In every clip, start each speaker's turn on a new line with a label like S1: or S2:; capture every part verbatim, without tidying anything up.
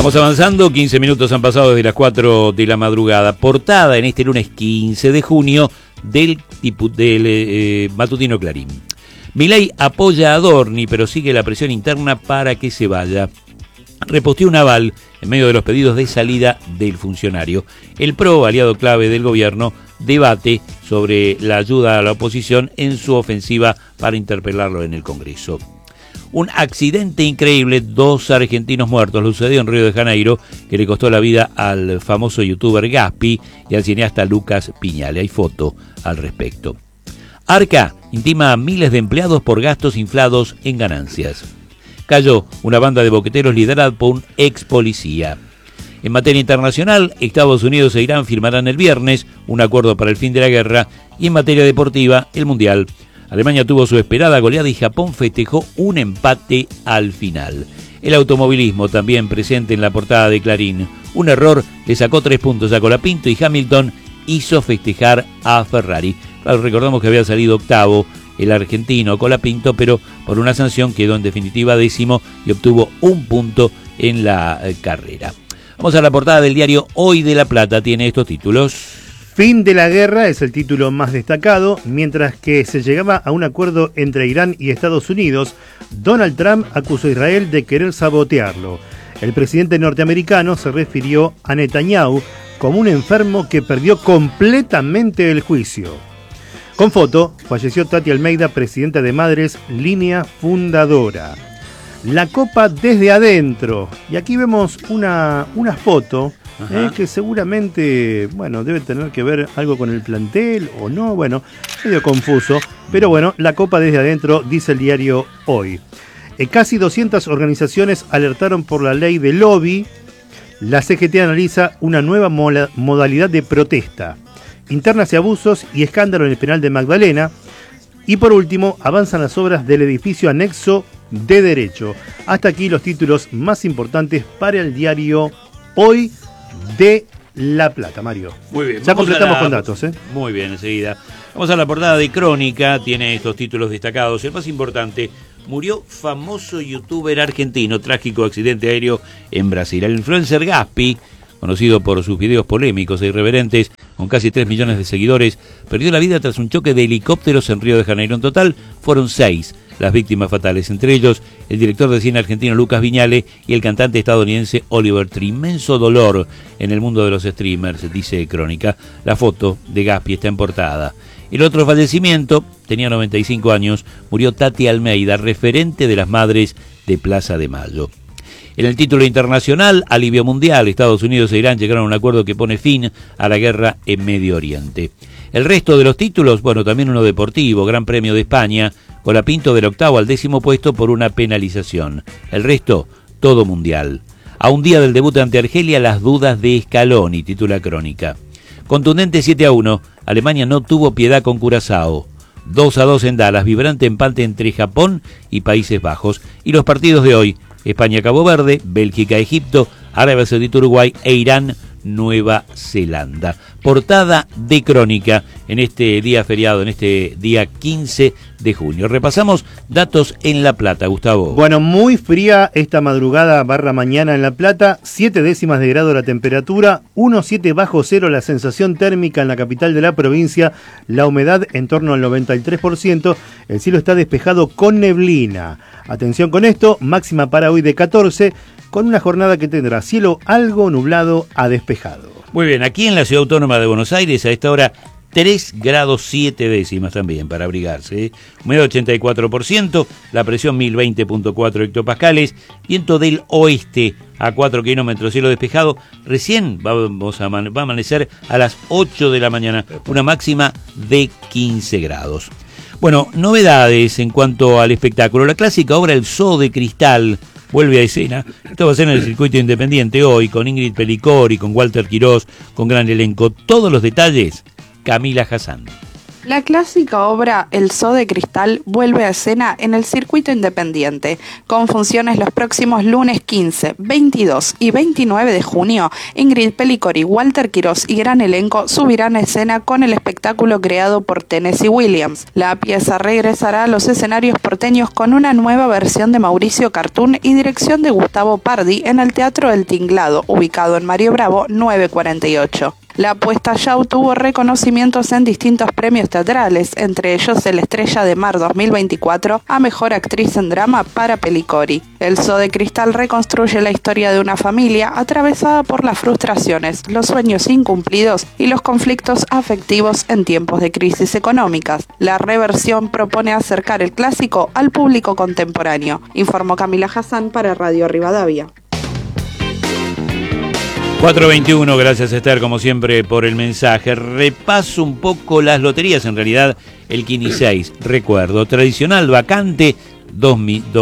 S1: Vamos avanzando, quince minutos han pasado desde las cuatro de la madrugada. Portada en este lunes quince de junio del, del eh, matutino Clarín. Milei apoya a Adorni, pero sigue la presión interna para que se vaya. Reposteó un aval en medio de los pedidos de salida del funcionario. El P R O, aliado clave del gobierno, debate sobre la ayuda a la oposición en su ofensiva para interpelarlo en el Congreso. Un accidente increíble, dos argentinos muertos, lo sucedió en Río de Janeiro, que le costó la vida al famoso youtuber Gaspi y al cineasta Lucas Piñale. Hay foto al respecto. Arca intima a miles de empleados por gastos inflados en ganancias. Cayó una banda de boqueteros liderada por un ex policía. En materia internacional, Estados Unidos e Irán firmarán el viernes un acuerdo para el fin de la guerra, y en materia deportiva, el Mundial. Alemania tuvo su esperada goleada y Japón festejó un empate al final. El automovilismo también presente en la portada de Clarín. Un error le sacó tres puntos a Colapinto y Hamilton hizo festejar a Ferrari. Claro, recordamos que había salido octavo el argentino Colapinto, pero por una sanción quedó en definitiva décimo y obtuvo un punto en la eh, carrera. Vamos a la portada del diario Hoy de La Plata, tiene estos títulos.
S2: Fin de la guerra es el título más destacado. Mientras que se llegaba a un acuerdo entre Irán y Estados Unidos, Donald Trump acusó a Israel de querer sabotearlo. El presidente norteamericano se refirió a Netanyahu como un enfermo que perdió completamente el juicio. Con foto, falleció Tati Almeida, presidenta de Madres, línea fundadora. La Copa desde adentro. Y aquí vemos una, una foto eh, que seguramente, bueno, debe tener que ver algo con el plantel o no, bueno, medio confuso. Pero bueno, la Copa desde adentro, dice el diario Hoy. Eh, casi doscientas organizaciones alertaron por la ley de lobby. La C G T analiza una nueva mola, modalidad de protesta. Internas y abusos y escándalo en el penal de Magdalena. Y por último, avanzan las obras del edificio anexo de Derecho. Hasta aquí los títulos más importantes para el diario Hoy de La Plata, Mario.
S1: Muy bien.
S2: Ya completamos
S1: la...
S2: con datos, ¿eh?
S1: Muy bien, enseguida. Vamos a la portada de Crónica, tiene estos títulos destacados. El más importante, murió famoso youtuber argentino, trágico accidente aéreo en Brasil. El influencer Gaspi, conocido por sus videos polémicos e irreverentes, con casi tres millones de seguidores, perdió la vida tras un choque de helicópteros en Río de Janeiro. En total fueron seis las víctimas fatales, entre ellos el director de cine argentino Lucas Piñale y el cantante estadounidense Oliver Tree. Inmenso dolor en el mundo de los streamers, dice Crónica. La foto de Gaspi está en portada. El otro fallecimiento, tenía noventa y cinco años, murió Tati Almeida, referente de las madres de Plaza de Mayo. En el título internacional, alivio mundial, Estados Unidos e Irán llegaron a un acuerdo que pone fin a la guerra en Medio Oriente. El resto de los títulos, bueno, también uno deportivo, Gran Premio de España, Colapinto del octavo al décimo puesto por una penalización. El resto, todo mundial. A un día del debut ante Argelia, las dudas de Scaloni, titula Crónica. Contundente siete a uno, Alemania no tuvo piedad con Curazao. dos a dos en Dallas, vibrante empate entre Japón y Países Bajos. Y los partidos de hoy, España-Cabo Verde, Bélgica-Egipto, Arabia Saudita-Uruguay e Irán, Nueva Zelanda. Portada de Crónica en este día feriado, en este día quince de junio. Repasamos datos en La Plata, Gustavo.
S2: Bueno, muy fría esta madrugada barra mañana en La Plata, siete décimas de grado la temperatura, uno coma siete bajo cero la sensación térmica en la capital de la provincia, la humedad en torno al noventa y tres por ciento, el cielo está despejado con neblina. Atención con esto, máxima para hoy de catorce, con una jornada que tendrá cielo algo nublado a despejado.
S1: Muy bien, aquí en la Ciudad Autónoma de Buenos Aires a esta hora tres grados siete décimas también para abrigarse. ¿eh? Humedad ochenta y cuatro por ciento, la presión mil veinte punto cuatro hectopascales, viento del oeste a cuatro kilómetros, cielo despejado. Recién vamos a, va a amanecer a las ocho de la mañana, una máxima de quince grados. Bueno, novedades en cuanto al espectáculo. La clásica obra El Zoo de Cristal vuelve a escena. Esto va a ser en el circuito independiente hoy, con Ingrid Pelicori, con Walter Quirós, con gran elenco. Todos los detalles, Camila Hassan.
S3: La clásica obra El Zoo de Cristal vuelve a escena en el circuito independiente, con funciones los próximos lunes quince, veintidós y veintinueve de junio. Ingrid Pellicori, Walter Quirós y gran elenco subirán a escena con el espectáculo creado por Tennessee Williams. La pieza regresará a los escenarios porteños con una nueva versión de Mauricio Cartún y dirección de Gustavo Pardi en el Teatro del Tinglado, ubicado en Mario Bravo novecientos cuarenta y ocho. La puesta ya obtuvo reconocimientos en distintos premios teatrales, entre ellos el Estrella de Mar dos mil veinticuatro a Mejor Actriz en Drama para Pellicori. El Zoo de Cristal reconstruye la historia de una familia atravesada por las frustraciones, los sueños incumplidos y los conflictos afectivos en tiempos de crisis económicas. La reversión propone acercar el clásico al público contemporáneo, informó Camila Hassan para Radio Rivadavia.
S1: cuatro veintiuno, gracias Esther, como siempre, por el mensaje. Repaso un poco las loterías, en realidad el quince y seis, recuerdo, tradicional vacante, dos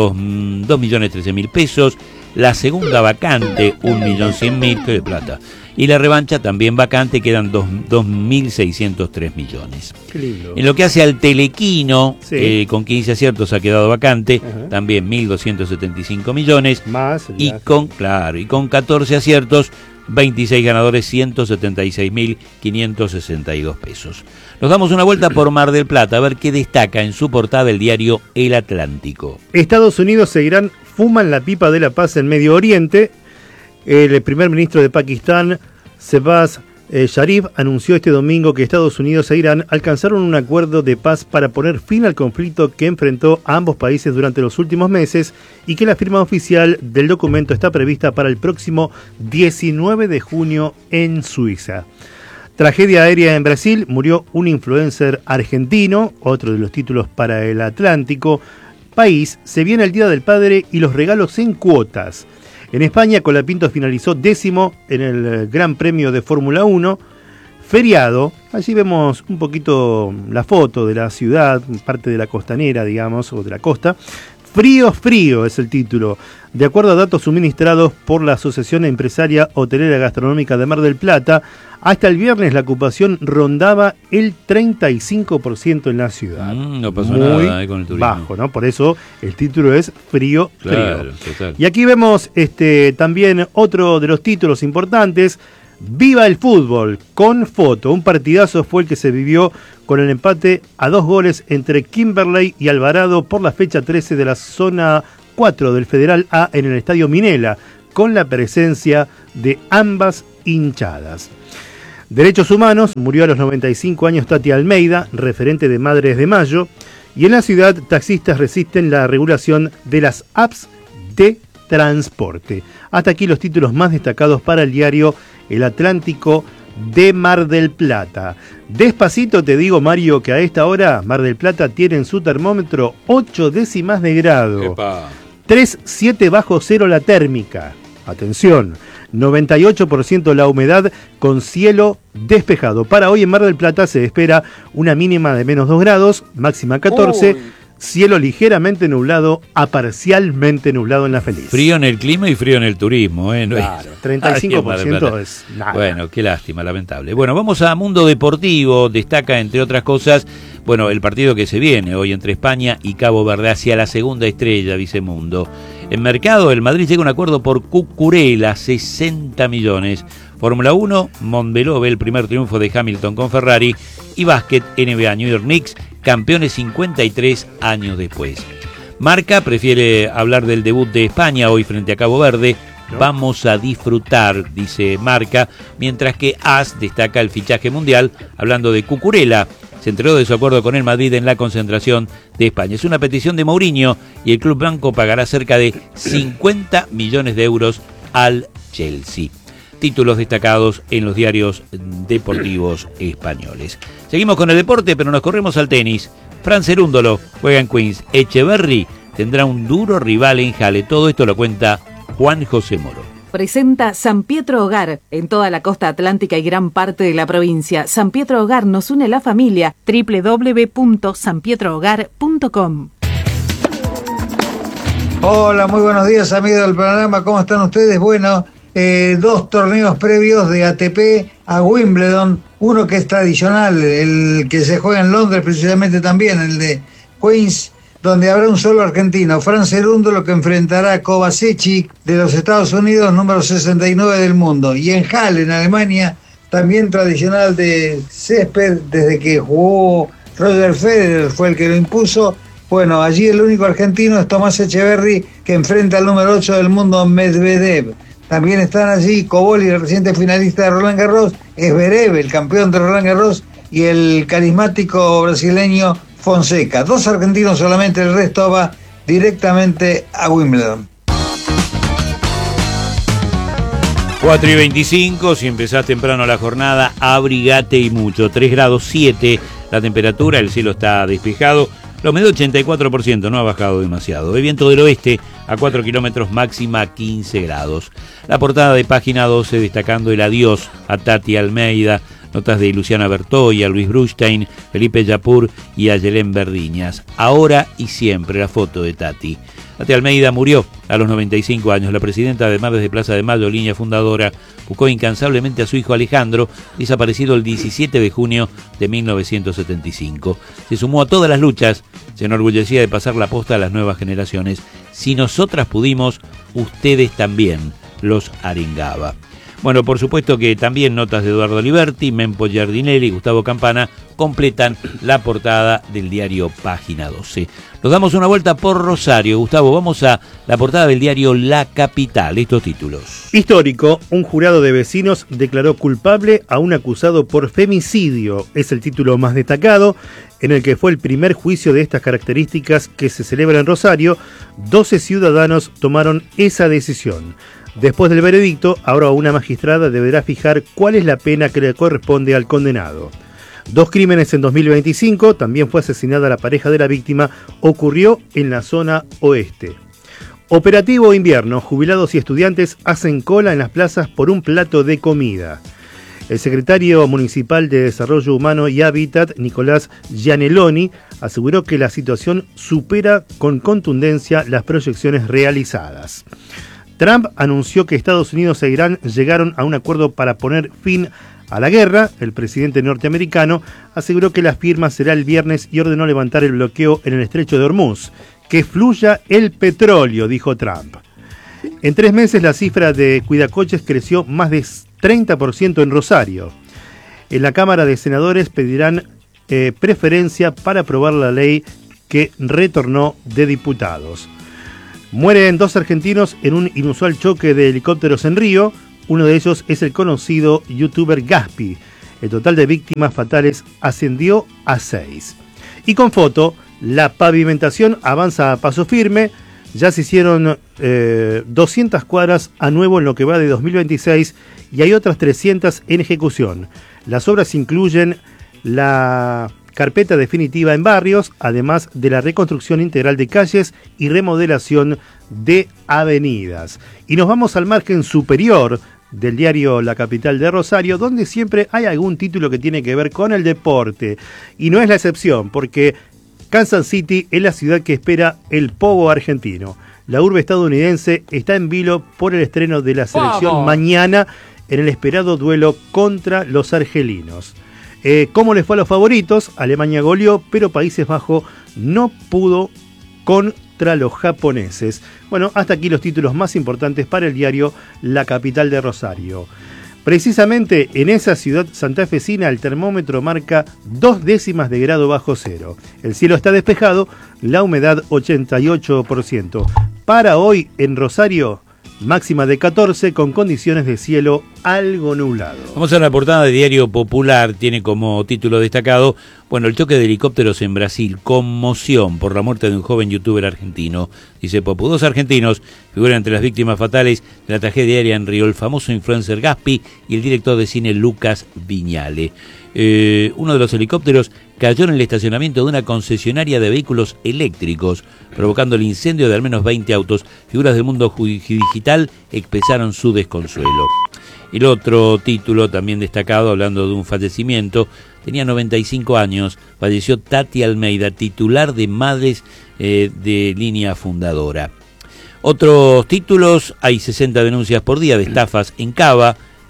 S1: millones trece mil pesos, la segunda vacante, un millón cien mil, que de plata, y la revancha también vacante, quedan dos mil seiscientos tres millones.
S2: Qué lindo.
S1: En lo que hace al telequino,
S2: sí.
S1: eh, con quince aciertos ha quedado vacante,
S2: Ajá.
S1: también mil doscientos setenta y cinco millones,
S2: Más,
S1: y
S2: ya.
S1: con, claro, y con catorce aciertos, veintiséis ganadores, ciento setenta y seis mil quinientos sesenta y dos pesos. Nos damos una vuelta por Mar del Plata a ver qué destaca en su portada el diario El Atlántico.
S2: Estados Unidos e Irán fuman la pipa de la paz en Medio Oriente. El primer ministro de Pakistán, Shehbaz eh, Sharif, anunció este domingo que Estados Unidos e Irán alcanzaron un acuerdo de paz para poner fin al conflicto que enfrentó a ambos países durante los últimos meses y que la firma oficial del documento está prevista para el próximo diecinueve de junio en Suiza. Tragedia aérea en Brasil, murió un influencer argentino, otro de los títulos para El Atlántico. País, se viene el Día del Padre y los regalos en cuotas. En España, Colapinto finalizó décimo en el Gran Premio de Fórmula uno. Feriado, allí vemos un poquito la foto de la ciudad, parte de la costanera, digamos, o de la costa. Frío, frío es el título. De acuerdo a datos suministrados por la Asociación Empresaria Hotelera Gastronómica de Mar del Plata, hasta el viernes la ocupación rondaba el treinta y cinco por ciento en la ciudad.
S1: Mm, no pasó
S2: Muy
S1: nada eh, con el turismo.
S2: bajo, ¿no? Por eso el título es Frío,
S1: Claro,
S2: frío.
S1: total.
S2: Y aquí vemos este también otro de los títulos importantes. Viva el fútbol, con foto. Un partidazo fue el que se vivió con el empate a dos goles entre Kimberley y Alvarado por la fecha trece de la zona cuatro del Federal A en el Estadio Minela, con la presencia de ambas hinchadas. Derechos Humanos, murió a los noventa y cinco años Tati Almeida, referente de Madres de Mayo, y en la ciudad taxistas resisten la regulación de las apps de transporte. Hasta aquí los títulos más destacados para el diario El Atlántico de Mar del Plata. Despacito te digo, Mario, que a esta hora Mar del Plata tiene en su termómetro ocho décimas de grado.
S1: Epa.
S2: tres coma siete bajo cero la térmica. Atención, noventa y ocho por ciento la humedad con cielo despejado. Para hoy en Mar del Plata se espera una mínima de menos dos grados, máxima catorce. Uy. Cielo ligeramente nublado a parcialmente nublado en La Feliz.
S1: Frío en el clima y frío en el turismo, ¿eh? No
S2: claro,
S1: es...
S2: treinta y cinco por ciento es nada.
S1: Bueno, qué lástima, lamentable. Bueno, vamos a Mundo Deportivo. Destaca, entre otras cosas, bueno, el partido que se viene hoy entre España y Cabo Verde hacia la segunda estrella, dice Mundo. En mercado, el Madrid llega a un acuerdo por Cucurella, sesenta millones. Fórmula uno, Montmeló ve el primer triunfo de Hamilton con Ferrari. Y básquet, N B A New York Knicks, campeones cincuenta y tres años después. Marca prefiere hablar del debut de España hoy frente a Cabo Verde. ¿No? Vamos a disfrutar, dice Marca, mientras que AS destaca el fichaje mundial, hablando de Cucurella. Se enteró de su acuerdo con el Madrid en la concentración de España. Es una petición de Mourinho y el club blanco pagará cerca de cincuenta millones de euros al Chelsea. Títulos destacados en los diarios deportivos españoles. Seguimos con el deporte, pero nos corremos al tenis. Fran Cerúndolo juega en Queens. Echeverry tendrá un duro rival en Halle. Todo esto lo cuenta Juan José Moro.
S4: Presenta San Pietro Hogar en toda la costa atlántica y gran parte de la provincia. San Pietro Hogar nos une la familia. doble u doble u doble u punto san pietro hogar punto com.
S5: Hola, muy buenos días, amigos del programa. ¿Cómo están ustedes? Bueno, eh, dos torneos previos de A T P a Wimbledon. uno que es tradicional, el que se juega en Londres precisamente también, el de Queens, donde habrá un solo argentino, Fran Cerúndolo, que enfrentará a Kovacevic de los Estados Unidos, número sesenta y nueve del mundo. Y en Halle, en Alemania, también tradicional de césped, desde que jugó Roger Federer, fue el que lo impuso. Bueno, allí el único argentino es Tomás Echeverry, que enfrenta al número ocho del mundo, Medvedev. También están allí Coboli, el reciente finalista de Roland Garros, Zverev, el campeón de Roland Garros, y el carismático brasileño Fonseca. Dos argentinos solamente, el resto va directamente a Wimbledon.
S1: cuatro y veinticinco, si empezás temprano la jornada, abrigate y mucho. tres grados siete la temperatura, el cielo está despejado. La humedad ochenta y cuatro por ciento, no ha bajado demasiado. El viento del oeste a cuatro kilómetros, máxima quince grados. La portada de Página doce destacando el adiós a Tati Almeida. Notas de Luciana Bertoia, Luis Brustein, Felipe Yapur y Ayelén Verdiñas. Ahora y siempre la foto de Tati. Tati Almeida murió a los noventa y cinco años. La presidenta de Madres de Plaza de Mayo, línea fundadora, buscó incansablemente a su hijo Alejandro, desaparecido el diecisiete de junio de mil novecientos setenta y cinco. Se sumó a todas las luchas, se enorgullecía de pasar la posta a las nuevas generaciones. Si nosotras pudimos, ustedes también, los arengaba. Bueno, por supuesto que también notas de Eduardo Aliberti, Mempo Giardinelli y Gustavo Campana completan la portada del diario Página doce. Nos damos una vuelta por Rosario. Gustavo, vamos a la portada del diario La Capital. Estos títulos.
S2: Histórico, un jurado de vecinos declaró culpable a un acusado por femicidio. Es el título más destacado, en el que fue el primer juicio de estas características que se celebra en Rosario. doce ciudadanos tomaron esa decisión. Después del veredicto, ahora una magistrada deberá fijar cuál es la pena que le corresponde al condenado. Dos crímenes en dos mil veinticinco, también fue asesinada la pareja de la víctima, ocurrió en la zona oeste. Operativo invierno, jubilados y estudiantes hacen cola en las plazas por un plato de comida. El secretario municipal de Desarrollo Humano y Hábitat, Nicolás Gianelloni, aseguró que la situación supera con contundencia las proyecciones realizadas. Trump anunció que Estados Unidos e Irán llegaron a un acuerdo para poner fin a la guerra. El presidente norteamericano aseguró que la firma será el viernes y ordenó levantar el bloqueo en el estrecho de Hormuz. Que fluya el petróleo, dijo Trump. En tres meses la cifra de cuidacoches creció más de treinta por ciento en Rosario. En la Cámara de Senadores pedirán eh, preferencia para aprobar la ley que retornó de diputados. Mueren dos argentinos en un inusual choque de helicópteros en Río. Uno de ellos es el conocido youtuber Gaspi. El total de víctimas fatales ascendió a seis. Y con foto, la pavimentación avanza a paso firme. Ya se hicieron eh, doscientas cuadras a nuevo en lo que va de dos mil veintiséis y hay otras trescientas en ejecución. Las obras incluyen la carpeta definitiva en barrios, además de la reconstrucción integral de calles y remodelación de avenidas. Y nos vamos al margen superior del diario La Capital de Rosario, donde siempre hay algún título que tiene que ver con el deporte. Y no es la excepción, porque Kansas City es la ciudad que espera el pogo argentino. La urbe estadounidense está en vilo por el estreno de la selección ¡Vamos! Mañana en el esperado duelo contra los argelinos. Eh, ¿Cómo les fue a los favoritos? Alemania goleó, pero Países Bajos no pudo contra los japoneses. Bueno, hasta aquí los títulos más importantes para el diario La Capital de Rosario. Precisamente en esa ciudad santafesina el termómetro marca dos décimas de grado bajo cero. El cielo está despejado, la humedad ochenta y ocho por ciento. Para hoy en Rosario, máxima de catorce con condiciones de cielo algo nublado.
S1: Vamos a la portada de Diario Popular, tiene como título destacado, bueno, el choque de helicópteros en Brasil, conmoción por la muerte de un joven youtuber argentino. Dice Popu, dos argentinos figuran entre las víctimas fatales de la tragedia aérea en Río, el famoso influencer Gaspi y el director de cine Lucas Viñale. Eh, uno de los helicópteros cayó en el estacionamiento de una concesionaria de vehículos eléctricos, provocando el incendio de al menos veinte autos. Figuras del mundo digital expresaron su desconsuelo. El otro título también destacado, hablando de un fallecimiento, tenía noventa y cinco años, falleció Tati Almeida, titular de Madres eh, de Línea Fundadora. Otros títulos, hay sesenta denuncias por día de estafas en Cava.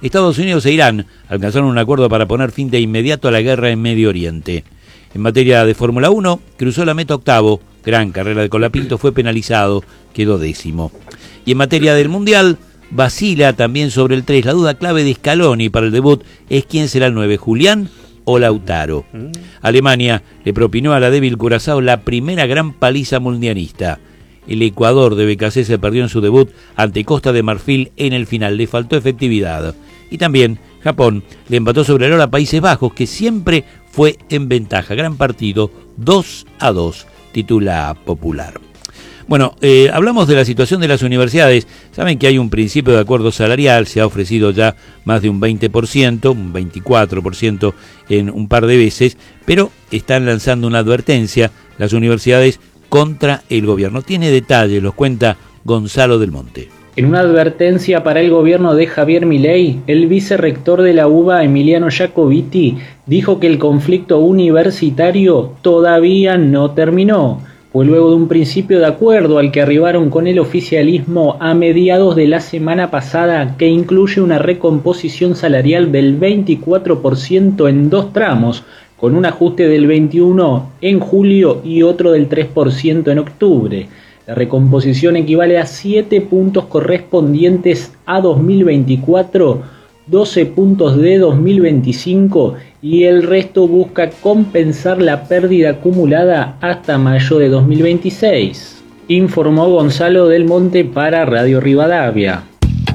S1: Estados Unidos e Irán alcanzaron un acuerdo para poner fin de inmediato a la guerra en Medio Oriente. En materia de Fórmula uno, cruzó la meta octavo, gran carrera de Colapinto, fue penalizado, quedó décimo. Y en materia del Mundial, vacila también sobre el tres. La duda clave de Scaloni para el debut es quién será el nueve, Julián o Lautaro. Mm. Alemania le propinó a la débil Curazao la primera gran paliza mundialista. El Ecuador de B K C se perdió en su debut ante Costa de Marfil en el final, le faltó efectividad. Y también Japón le empató sobre el hora a Países Bajos, que siempre fue en ventaja. Gran partido, dos a dos, titula Popular. Bueno, eh, hablamos de la situación de las universidades. Saben que hay un principio de acuerdo salarial, se ha ofrecido ya más de un veinte por ciento, un veinticuatro por ciento en un par de veces, pero están lanzando una advertencia las universidades contra el gobierno. Tiene detalles, los cuenta Gonzalo del Monte.
S6: En una advertencia para el gobierno de Javier Milei, el vicerrector de la U B A, Emiliano Jacobiti, dijo que el conflicto universitario todavía no terminó. Fue luego de un principio de acuerdo al que arribaron con el oficialismo a mediados de la semana pasada, que incluye una recomposición salarial del veinticuatro por ciento en dos tramos, con un ajuste del veintiuno por ciento en julio y otro del tres por ciento en octubre. La recomposición equivale a siete puntos correspondientes a dos mil veinticuatro, doce puntos de dos mil veinticinco y el resto busca compensar la pérdida acumulada hasta mayo de dos mil veintiséis, informó Gonzalo del Monte para Radio Rivadavia.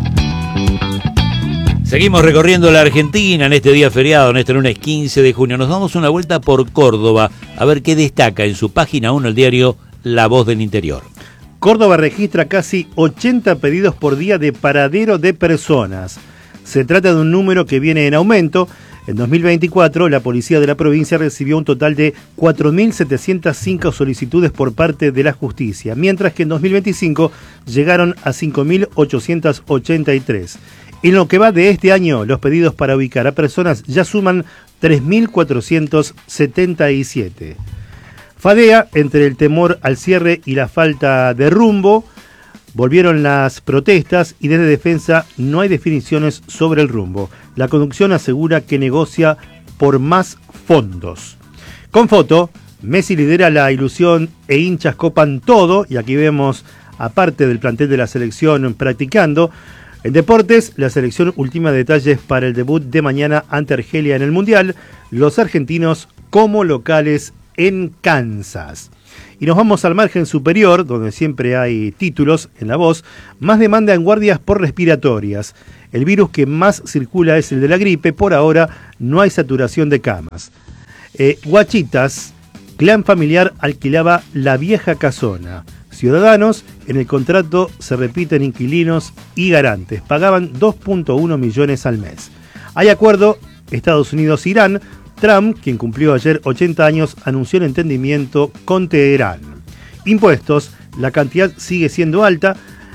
S1: Seguimos recorriendo la Argentina en este día feriado, en este lunes quince de junio. Nos damos una vuelta por Córdoba a ver qué destaca en su página uno el diario La Voz del Interior.
S2: Córdoba registra casi ochenta pedidos por día de paradero de personas. Se trata de un número que viene en aumento. En dos mil veinticuatro, la policía de la provincia recibió un total de cuatro mil setecientas cinco solicitudes por parte de la justicia, mientras que en dos mil veinticinco llegaron a cinco mil ochocientas ochenta y tres. En lo que va de este año, los pedidos para ubicar a personas ya suman tres mil cuatrocientos setenta y siete. Fadea, entre el temor al cierre y la falta de rumbo, volvieron las protestas y desde Defensa no hay definiciones sobre el rumbo. La conducción asegura que negocia por más fondos. Con foto, Messi lidera la ilusión e hinchas copan todo, y aquí vemos aparte del plantel de la selección practicando. En deportes, la selección ultima detalles para el debut de mañana ante Argelia en el Mundial, los argentinos como locales en Kansas. Y nos vamos al margen superior, donde siempre hay títulos en La Voz. Más demanda en guardias por respiratorias. El virus que más circula es el de la gripe. Por ahora no hay saturación de camas. Eh, Guachitas, clan familiar alquilaba la vieja casona. Ciudadanos, en el contrato se repiten inquilinos y garantes. Pagaban dos punto uno millones al mes. Hay acuerdo Estados Unidos-Irán. Trump, quien cumplió ayer ochenta años, anunció el entendimiento con Teherán. Impuestos, la cantidad sigue siendo alta.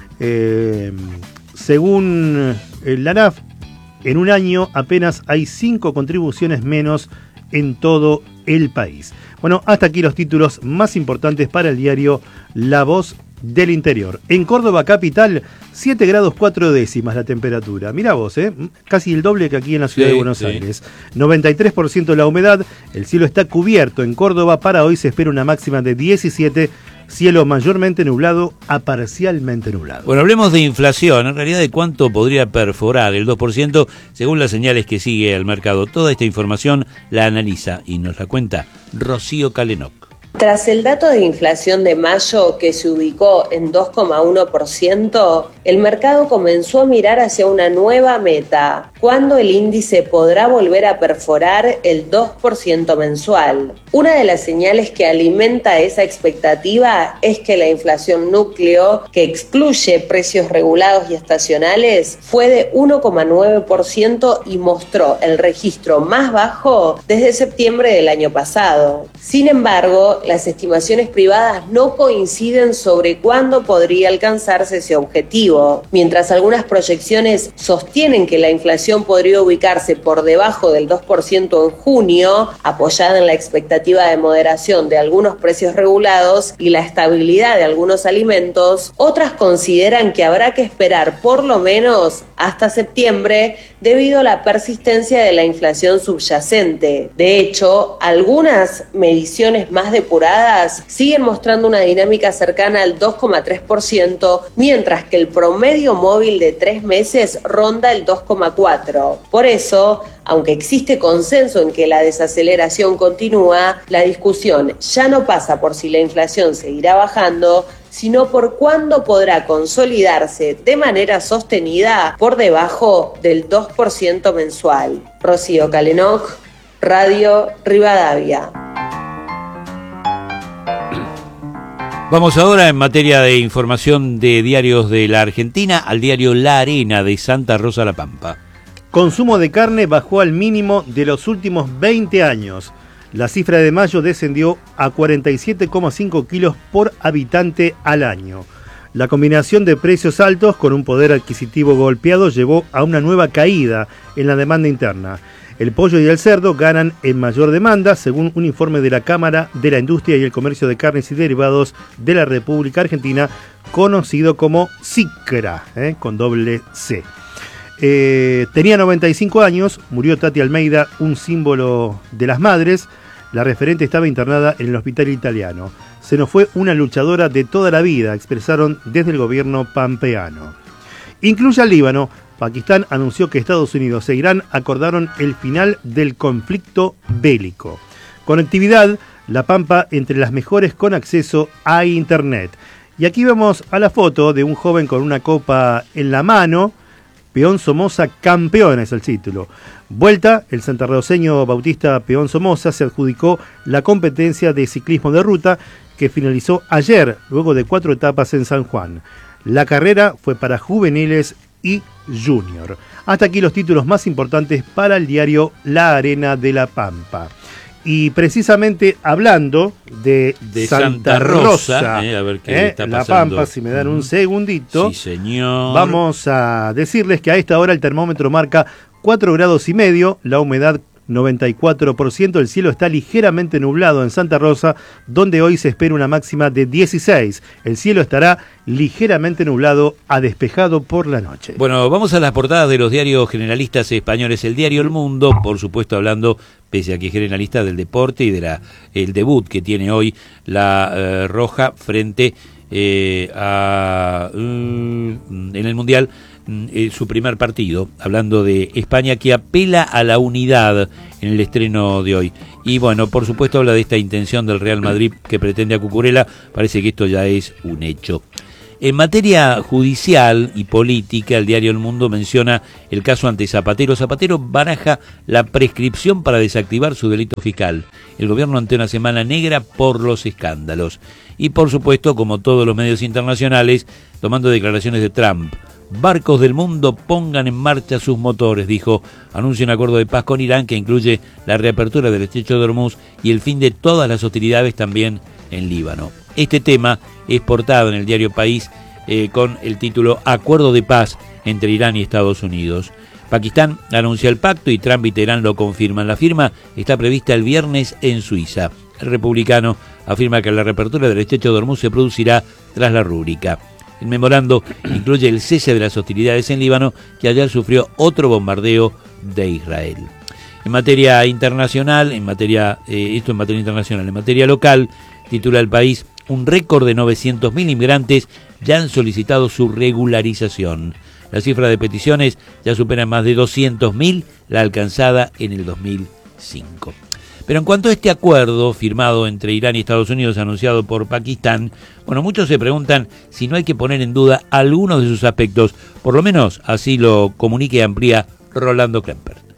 S2: Eh, según la N A F, en un año apenas hay cinco contribuciones menos en todo el país. Bueno, hasta aquí los títulos más importantes para el diario La Voz del Interior. En Córdoba capital, siete grados cuatro décimas la temperatura. Mirá vos, ¿eh? Casi el doble que aquí en la ciudad sí, de Buenos sí. Aires. noventa y tres por ciento la humedad, el cielo está cubierto en Córdoba. Para hoy se espera una máxima de diecisiete, cielo mayormente nublado a parcialmente nublado.
S1: Bueno, hablemos de inflación, en realidad de cuánto podría perforar el dos por ciento según las señales que sigue el mercado. Toda esta información la analiza y nos la cuenta Rocío Calenoc.
S7: Tras el dato de inflación de mayo, que se ubicó en dos coma uno por ciento, el mercado comenzó a mirar hacia una nueva meta, cuándo el índice podrá volver a perforar el dos por ciento mensual. Una de las señales que alimenta esa expectativa es que la inflación núcleo, que excluye precios regulados y estacionales, fue de uno coma nueve por ciento y mostró el registro más bajo desde septiembre del año pasado. Sin embargo, las estimaciones privadas no coinciden sobre cuándo podría alcanzarse ese objetivo. Mientras algunas proyecciones sostienen que la inflación podría ubicarse por debajo del dos por ciento en junio, apoyada en la expectativa de moderación de algunos precios regulados y la estabilidad de algunos alimentos, otras consideran que habrá que esperar por lo menos hasta septiembre debido a la persistencia de la inflación subyacente. De hecho, algunas mediciones más depuradas siguen mostrando una dinámica cercana al dos coma tres por ciento, mientras que el promedio móvil de tres meses ronda el dos coma cuatro por ciento. Por eso, aunque existe consenso en que la desaceleración continúa, la discusión ya no pasa por si la inflación seguirá bajando, sino por cuándo podrá consolidarse de manera sostenida por debajo del dos por ciento mensual. Rocío Calenoc, Radio Rivadavia.
S1: Vamos ahora en materia de información de diarios de la Argentina al diario La Arena de Santa Rosa La Pampa.
S2: Consumo de carne bajó al mínimo de los últimos veinte años. La cifra de mayo descendió a cuarenta y siete coma cinco kilos por habitante al año. La combinación de precios altos con un poder adquisitivo golpeado llevó a una nueva caída en la demanda interna. El pollo y el cerdo ganan en mayor demanda, según un informe de la Cámara de la Industria y el Comercio de Carnes y Derivados de la República Argentina, conocido como SICRA, ¿eh? con doble C. Eh, tenía noventa y cinco años, murió Tati Almeida, un símbolo de las madres. La referente estaba internada en el hospital italiano. Se nos fue una luchadora de toda la vida, expresaron desde el gobierno pampeano. Incluye al Líbano. Pakistán anunció que Estados Unidos e Irán acordaron el final del conflicto bélico. Conectividad, La Pampa entre las mejores con acceso a Internet. Y aquí vemos a la foto de un joven con una copa en la mano. Peón Somoza campeón es el título. Vuelta, el santarroceño Bautista Peón Somoza se adjudicó la competencia de ciclismo de ruta que finalizó ayer, luego de cuatro etapas en San Juan. La carrera fue para juveniles y junior. Hasta aquí los títulos más importantes para el diario La Arena de La Pampa. Y precisamente hablando de,
S1: de
S2: Santa, Santa Rosa, Rosa eh, a ver qué eh, está La Pampa, si me dan un segundito,
S1: sí, señor.
S2: Vamos a decirles que a esta hora el termómetro marca cuatro grados y medio, la humedad noventa y cuatro por ciento, el cielo está ligeramente nublado en Santa Rosa, donde hoy se espera una máxima de dieciséis. El cielo estará ligeramente nublado a despejado por la noche.
S1: Bueno, vamos a las portadas de los diarios generalistas españoles. El diario El Mundo, por supuesto, hablando, pese a que es generalista, del deporte y de la el debut que tiene hoy la eh, Roja frente eh, a uh, en el Mundial. Eh, su primer partido, hablando de España que apela a la unidad en el estreno de hoy. Y bueno, por supuesto habla de esta intención del Real Madrid que pretende a Cucurella. Parece que esto ya es un hecho. En materia judicial y política, el diario El Mundo menciona el caso ante Zapatero. Zapatero baraja la prescripción para desactivar su delito fiscal. El gobierno ante una semana negra por los escándalos. Y por supuesto, como todos los medios internacionales, tomando declaraciones de Trump. Barcos del mundo pongan en marcha sus motores, dijo. Anuncia un acuerdo de paz con Irán que incluye la reapertura del estrecho de Hormuz y el fin de todas las hostilidades también en Líbano. Este tema es portado en el diario País eh, con el título Acuerdo de paz entre Irán y Estados Unidos. Pakistán anuncia el pacto y Trump y Teherán lo confirman. La firma está prevista el viernes en Suiza. El republicano afirma que la reapertura del estrecho de Hormuz se producirá tras la rúbrica. El memorando incluye el cese de las hostilidades en Líbano, que ayer sufrió otro bombardeo de Israel. En materia internacional, en materia eh, esto en materia internacional, en materia local, titula El País, un récord de novecientos mil inmigrantes ya han solicitado su regularización. La cifra de peticiones ya supera más de doscientos mil, la alcanzada en el dos mil cinco. Pero en cuanto a este acuerdo firmado entre Irán y Estados Unidos, anunciado por Pakistán, bueno, muchos se preguntan si no hay que poner en duda algunos de sus aspectos, por lo menos así lo comunica y amplía Rolando Klemper.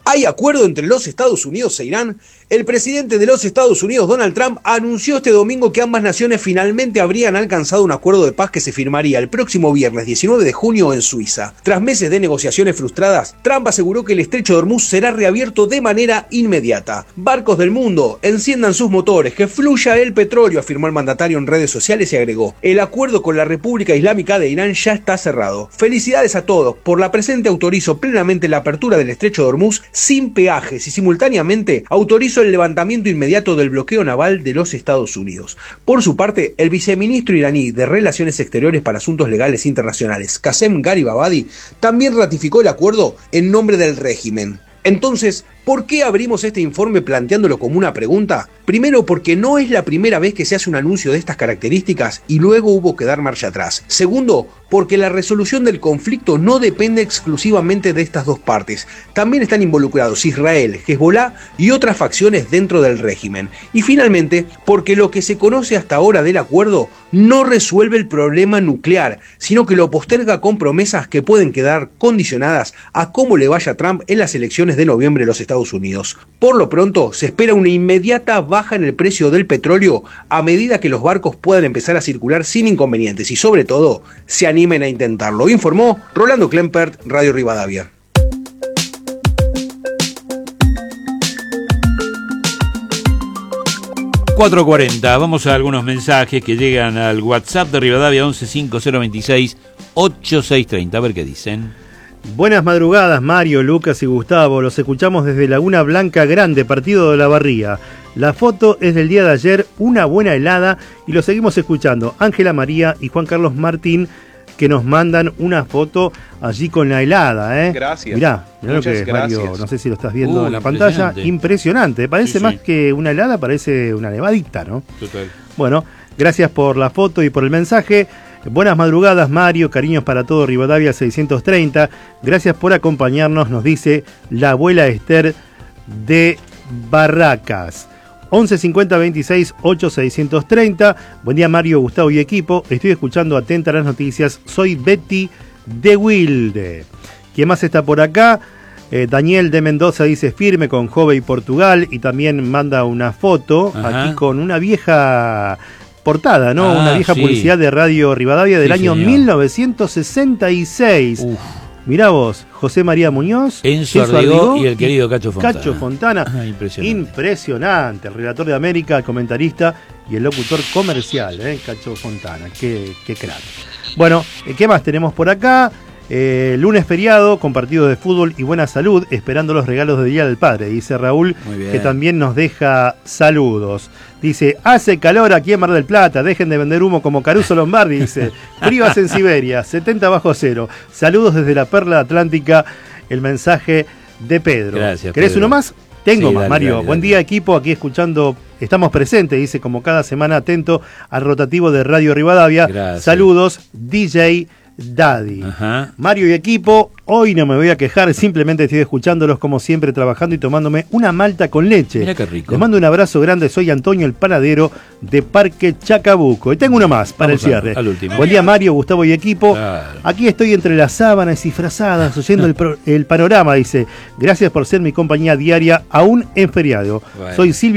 S8: ¿Hay acuerdo entre los Estados Unidos e Irán? El presidente de los Estados Unidos, Donald Trump, anunció este domingo que ambas naciones finalmente habrían alcanzado un acuerdo de paz que se firmaría el próximo viernes diecinueve de junio en Suiza. Tras meses de negociaciones frustradas, Trump aseguró que el estrecho de Hormuz será reabierto de manera inmediata. Barcos del mundo, enciendan sus motores, que fluya el petróleo, afirmó el mandatario en redes sociales y agregó: el acuerdo con la República Islámica de Irán ya está cerrado. Felicidades a todos, por la presente autorizo plenamente la apertura del estrecho de Hormuz sin peajes y simultáneamente autorizo el levantamiento inmediato del bloqueo naval de los Estados Unidos. Por su parte, el viceministro iraní de Relaciones Exteriores para Asuntos Legales Internacionales, Qasem Gharibabadi, también ratificó el acuerdo en nombre del régimen. Entonces, ¿por qué abrimos este informe planteándolo como una pregunta? Primero, porque no es la primera vez que se hace un anuncio de estas características y luego hubo que dar marcha atrás. Segundo, porque la resolución del conflicto no depende exclusivamente de estas dos partes. También están involucrados Israel, Hezbollah y otras facciones dentro del régimen. Y finalmente, porque lo que se conoce hasta ahora del acuerdo no resuelve el problema nuclear, sino que lo posterga con promesas que pueden quedar condicionadas a cómo le vaya a Trump en las elecciones de noviembre de los Estados Unidos. Por lo pronto, se espera una inmediata baja en el precio del petróleo a medida que los barcos puedan empezar a circular sin inconvenientes y, sobre todo, se animen a intentarlo. Informó Rolando Klempert, Radio Rivadavia.
S1: cuatro cuarenta, vamos a algunos mensajes que llegan al WhatsApp de Rivadavia once cinco cero veintiséis ochenta y seis treinta, a ver qué dicen.
S2: Buenas madrugadas, Mario, Lucas y Gustavo. Los escuchamos desde Laguna Blanca Grande, partido de La Barría. La foto es del día de ayer, una buena helada, y lo seguimos escuchando. Ángela María y Juan Carlos Martín, que nos mandan una foto allí con la helada, ¿eh?
S9: Gracias.
S2: Mirá, mirá lo que es, Mario, no sé si lo estás viendo uh, en la pantalla. Impresionante. Parece sí, más sí. que una helada, parece una nevadita, ¿no?
S1: Total.
S2: Bueno, gracias por la foto y por el mensaje. Buenas madrugadas, Mario, cariños para todo Rivadavia seiscientos treinta. Gracias por acompañarnos, nos dice la abuela Esther de Barracas. once cincuenta veintiséis ocho seiscientos treinta. Buen día, Mario, Gustavo y equipo. Estoy escuchando atenta las noticias. Soy Betty de Wilde. ¿Quién más está por acá? Eh, Daniel de Mendoza dice firme con Jove y Portugal, y también manda una foto. Ajá. Aquí con una vieja portada, ¿no? Ah, una vieja sí. publicidad de Radio Rivadavia del sí, año señor. mil novecientos sesenta y seis. Uf. Mirá vos, José María Muñoz,
S1: Enzo Ardigó y el querido Cacho Fontana.
S2: Cacho Fontana. Ah, impresionante. Impresionante. El relator de América, el comentarista y el locutor comercial, ¿eh? Cacho Fontana. Qué, qué crack. Bueno, ¿qué más tenemos por acá? Eh, lunes feriado, con partido de fútbol y buena salud, esperando los regalos de Día del Padre, dice Raúl, que también nos deja saludos. Dice, hace calor aquí en Mar del Plata, dejen de vender humo como Caruso Lombardi, dice, fríos en Siberia, setenta bajo cero. Saludos desde la Perla Atlántica, el mensaje de Pedro.
S1: Gracias,
S2: ¿Querés
S1: Pedro.
S2: uno más? Tengo
S1: sí,
S2: más,
S1: dale,
S2: Mario.
S1: Dale,
S2: Buen
S1: dale.
S2: día, equipo, aquí escuchando, estamos presentes, dice, como cada semana, atento al rotativo de Radio Rivadavia.
S1: Gracias.
S2: Saludos, D J Daddy.
S1: Ajá.
S2: Mario y equipo, hoy no me voy a quejar, simplemente estoy escuchándolos como siempre, trabajando y tomándome una malta con leche.
S1: Mira qué rico.
S2: Les mando un abrazo grande, soy Antonio el panadero de Parque Chacabuco. Y tengo uno más para
S1: Vamos
S2: el cierre.
S1: Al, al último.
S2: Buen día, Mario, Gustavo y equipo.
S1: Claro.
S2: Aquí estoy entre las sábanas y frazadas, oyendo el, pro, el panorama, dice. Gracias por ser mi compañía diaria, aún en feriado.
S1: Bueno.
S2: Soy Silvia